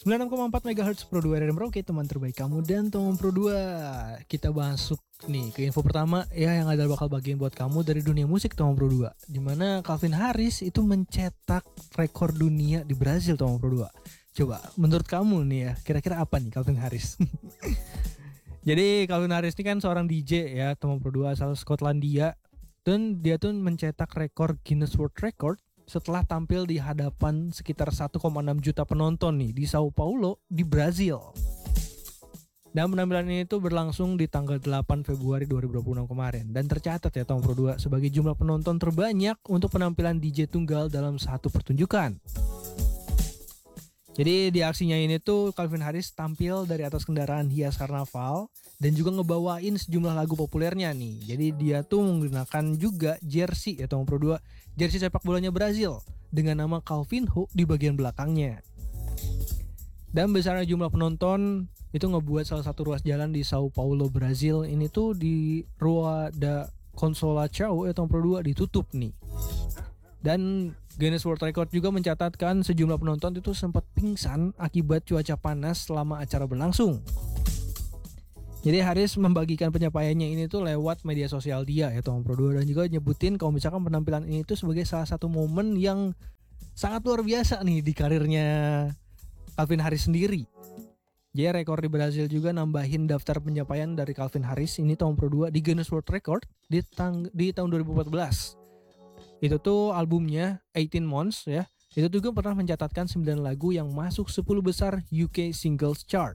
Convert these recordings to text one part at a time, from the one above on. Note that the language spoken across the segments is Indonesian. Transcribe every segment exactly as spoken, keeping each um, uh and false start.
sembilan puluh enam koma empat megahertz Pro dua R R M Merauke, teman terbaik kamu dan teman Pro dua. Kita masuk nih ke info pertama ya, yang ada bakal bagian buat kamu dari dunia musik teman Pro dua. Dimana Calvin Harris itu mencetak rekor dunia di Brazil teman Pro dua. Coba menurut kamu nih ya, kira-kira apa nih Calvin Harris? Jadi Calvin Harris ini kan seorang D J ya teman Pro dua asal Skotlandia. Dan dia tuh mencetak rekor Guinness World Record setelah tampil di hadapan sekitar satu koma enam juta penonton nih di Sao Paulo di Brazil. Dan penampilan ini tuh berlangsung di tanggal delapan Februari dua ribu dua puluh enam kemarin dan tercatat ya Tom Pro dua sebagai jumlah penonton terbanyak untuk penampilan D J tunggal dalam satu pertunjukan. Jadi di aksinya ini tuh Calvin Harris tampil dari atas kendaraan hias karnaval dan juga ngebawain sejumlah lagu populernya nih. Jadi dia tuh menggunakan juga jersey ya Tom Pro dua, jersey sepak bolanya Brazil dengan nama Calvinho di bagian belakangnya. Dan besarnya jumlah penonton itu ngebuat salah satu ruas jalan di Sao Paulo, Brazil ini tuh di Rua da Consolação ya Tom Pro dua ditutup nih. Dan Guinness World Record juga mencatatkan sejumlah penonton itu sempat pingsan akibat cuaca panas selama acara berlangsung. Jadi Harris membagikan penyampaiannya ini tuh lewat media sosial dia ya Tom Pro dua dan juga nyebutin kalau misalkan penampilan ini tuh sebagai salah satu momen yang sangat luar biasa nih di karirnya Calvin Harris sendiri. Jadi rekor di Brazil juga nambahin daftar penyampaian dari Calvin Harris ini Tom Pro dua di Guinness World Record di, tang- di tahun dua ribu empat belas. Itu tuh albumnya eighteen Months ya. Itu juga pernah mencatatkan sembilan lagu yang masuk sepuluh besar U K Singles Chart.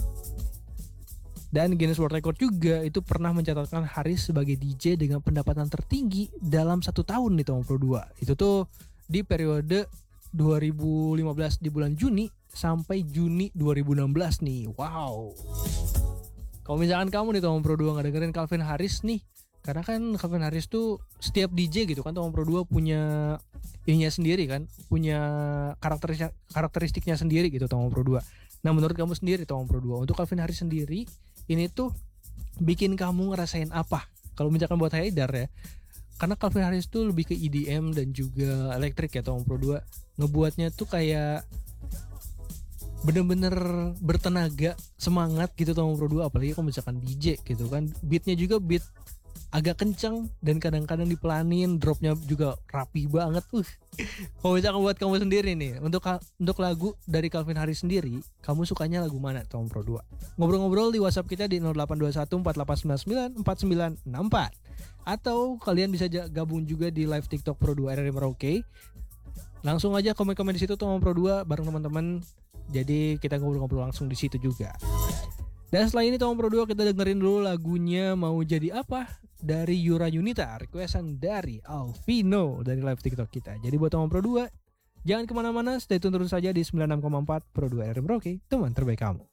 Dan Guinness World Record juga itu pernah mencatatkan Harris sebagai D J dengan pendapatan tertinggi dalam satu tahun nih Tom Pro dua. Itu tuh di periode dua ribu lima belas di bulan Juni sampai Juni dua ribu enam belas nih. Wow. Kalau misalkan kamu nih Tom Pro dua nggak dengerin Calvin Harris nih, karena kan Calvin Harris tuh setiap D J gitu kan Tom Pro dua punya ininya sendiri kan, punya karakteristik karakteristiknya sendiri gitu Tom Pro dua. Nah menurut kamu sendiri Tom Pro dua, untuk Calvin Harris sendiri ini tuh bikin kamu ngerasain apa? Kalau misalkan buat Haidar ya, karena Calvin Harris tuh lebih ke E D M dan juga elektrik ya Tom Pro dua, ngebuatnya tuh kayak bener-bener bertenaga, semangat gitu Tom Pro dua, apalagi kalau misalkan D J gitu kan, beatnya juga beat agak kenceng dan kadang-kadang dipelanin, dropnya juga rapi banget. Uh. Kalau misalkan buat kamu sendiri nih, untuk untuk lagu dari Calvin Harris sendiri, kamu sukanya lagu mana Tom Pro dua? Ngobrol-ngobrol di WhatsApp kita di nol delapan dua satu empat delapan sembilan sembilan empat sembilan enam empat. Atau kalian bisa gabung juga di live TikTok Pro dua R R M Merauke. Langsung aja komen-komen di situ Tom Pro dua bareng teman-teman. Jadi kita ngobrol-ngobrol langsung di situ juga. Dan setelah ini Tom Pro dua kita dengerin dulu lagunya Mau Jadi Apa dari Yura Yunita, requestan dari Alvino dari live TikTok kita. Jadi buat Tom Pro dua, jangan kemana-mana, stay tune terus saja di sembilan puluh enam koma empat Pro dua R R M Merauke, teman terbaik kamu.